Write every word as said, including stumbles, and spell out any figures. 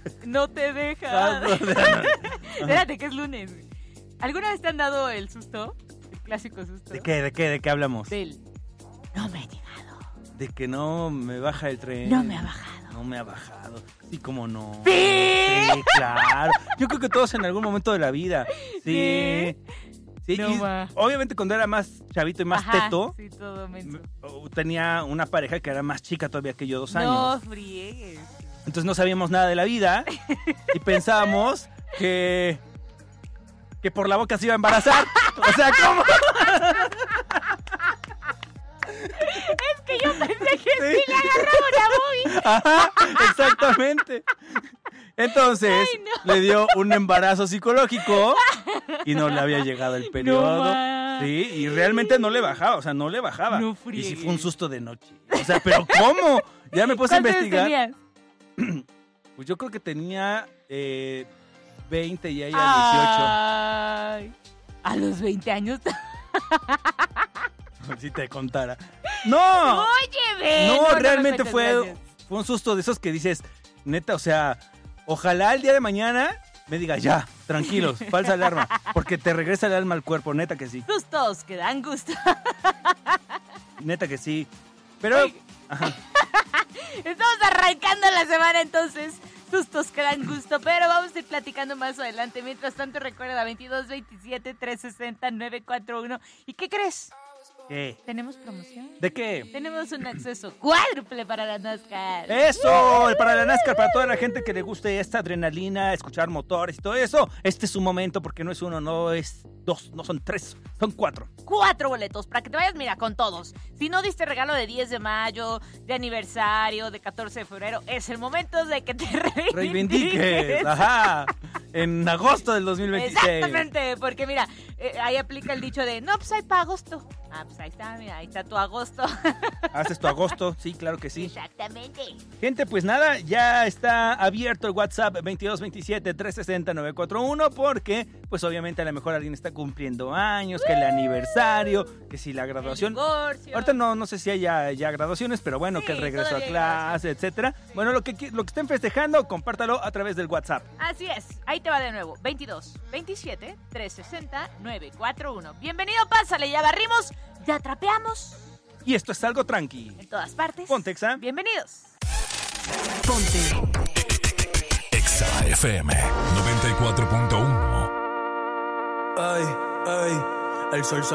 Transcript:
No te deja. Espérate, que es lunes. ¿Alguna vez te han dado el susto? El clásico susto. ¿De qué? ¿De qué? ¿De qué hablamos? Del no me he llegado. De que no me baja el tren. No me ha bajado. No me ha bajado. Sí, cómo no. ¡Sí! Sí, claro. Yo creo que todos en algún momento de la vida. Sí. Sí, No, y ma. obviamente cuando era más chavito y más Ajá, teto, sí, todo menso. tenía una pareja que era más chica todavía que yo, dos años. No friegues. Entonces no sabíamos nada de la vida y pensábamos que que por la boca se iba a embarazar. O sea, ¿cómo? Es que yo pensé que sí, sí le agarraba una boobie. Ajá, exactamente. Entonces, Ay, no. le dio un embarazo psicológico y no le había llegado el periodo. ma. Sí, y realmente no le bajaba, o sea, no le bajaba. No y friegues. sí fue un susto de noche. O sea, ¿pero cómo? Ya me puse a ¿Cuántos investigar. tenías? Pues yo creo que tenía eh, veinte y ella dieciocho. Ay, a los veinte años. Si te contara. ¡No! Oye, ven. No, me realmente cuentes, fue, gracias. fue un susto de esos que dices, neta, o sea, ojalá el día de mañana me diga, ya, tranquilos, falsa alarma, porque te regresa el alma al cuerpo, neta que sí, Sustos que dan gusto. neta que sí. Pero, Ay. ajá, Estamos arrancando la semana entonces. Sustos que dan gusto, pero vamos a ir platicando más adelante. Mientras tanto, recuerda veintidós veintisiete trescientos sesenta nueve cuatro uno. ¿Y qué crees? ¿qué? ¿Tenemos promoción? ¿De qué? Tenemos un acceso cuádruple para la NASCAR. ¡Eso! Para la NASCAR, para toda la gente que le guste esta adrenalina, escuchar motores y todo eso, este es su momento porque no es uno, no es dos, no son tres, son cuatro. Cuatro boletos para que te vayas, mira, con todos. Si no diste regalo de diez de mayo, de aniversario, de catorce de febrero, es el momento de que te reivindiques. Reivindiques, ajá, en agosto del dos mil veintiséis. Exactamente, porque mira, eh, ahí aplica el dicho de, no, pues hay para agosto. Ah, pues ahí está, mira, ahí está tu agosto. ¿Haces tu agosto? Sí, claro que sí. Exactamente. Gente, pues nada, ya está abierto el WhatsApp veintidós veintisiete trescientos sesenta nueve cuatro uno porque, pues obviamente a lo mejor alguien está cumpliendo años, que el aniversario, que si la graduación. El divorcio. Ahorita no, no sé si hay ya, ya graduaciones, pero bueno, Sí, que el regreso a todavía hay clase, etcétera. Bueno, lo que, qui- lo que estén festejando, compártalo a través del WhatsApp. Así es, ahí te va de nuevo, veintidós veintisiete trescientos sesenta nueve cuatro uno. Bienvenido, pásale, ya barrimos, ya trapeamos, Y esto es algo tranqui. en todas partes. Ponte, Exa. Bienvenidos. Ponte. Exa F M noventa y cuatro punto uno. Ay, ay, el sol sale.